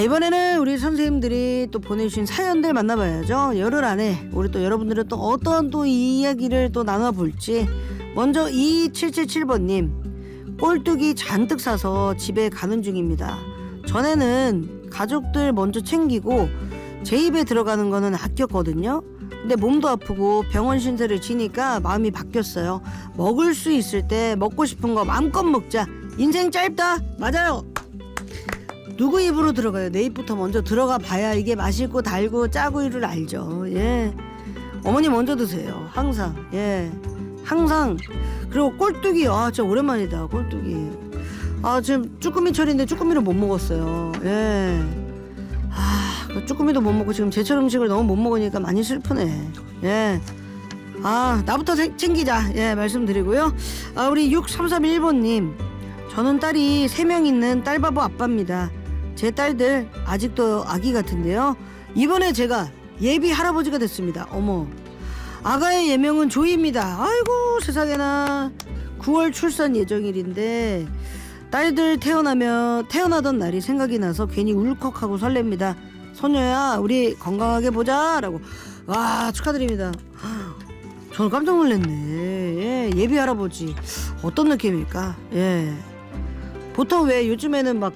이번에는 우리 선생님들이 또 보내주신 사연들 만나봐야죠. 열흘 안에 우리 또 여러분들은 또 어떤 또 이야기를 또 나눠볼지. 먼저 2777번님, 꼴뚜기 잔뜩 사서 집에 가는 중입니다. 전에는 가족들 먼저 챙기고 제 입에 들어가는 거는 아꼈거든요. 근데 몸도 아프고 병원 신세를 지니까 마음이 바뀌었어요. 먹을 수 있을 때 먹고 싶은 거 마음껏 먹자. 인생 짧다. 맞아요. 누구 입으로 들어가요? 내 입부터 먼저 들어가 봐야 이게 맛있고 달고 짜고를 알죠. 예, 어머니 먼저 드세요. 항상. 예, 항상. 그리고 꼴뚜기, 진짜 오랜만이다. 꼴뚜기. 지금 쭈꾸미철인데 쭈꾸미를 못 먹었어요. 예. 쭈꾸미도 못 먹고 지금 제철 음식을 너무 못 먹으니까 많이 슬프네. 예. 나부터 챙기자. 예, 말씀드리고요. 우리 6331번님, 저는 딸이 3명 있는 딸바보 아빠입니다. 제 딸들 아직도 아기 같은데요. 이번에 제가 예비 할아버지가 됐습니다. 어머. 아가의 예명은 조이입니다. 아이고 세상에나. 9월 출산 예정일인데 딸들 태어나던 날이 생각이 나서 괜히 울컥하고 설렙니다. 소녀야, 우리 건강하게 보자 라고. 와, 축하드립니다. 저는 깜짝 놀랐네. 예, 예비 할아버지 어떤 느낌일까? 예. 보통 왜 요즘에는 막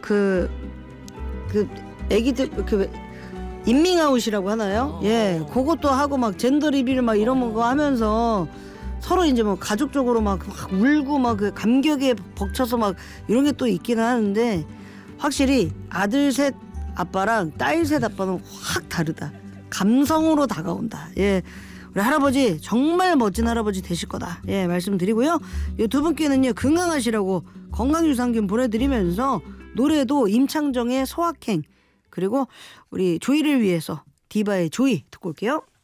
애기들 인밍아웃이라고 하나요? 예, 그것도 하고 막 젠더 리빌 막 이런 거 하면서 서로 이제 뭐 가족적으로 막 울고 막 그 감격에 벅차서 막 이런 게 또 있기는 하는데, 확실히 아들 셋 아빠랑 딸 셋 아빠는 확 다르다. 감성으로 다가온다. 예, 우리 할아버지 정말 멋진 할아버지 되실 거다. 예, 말씀드리고요. 이 두 분께는요, 건강하시라고 건강유산균 보내드리면서 노래도 임창정의 소확행, 그리고 우리 조이를 위해서 디바의 조이 듣고 올게요.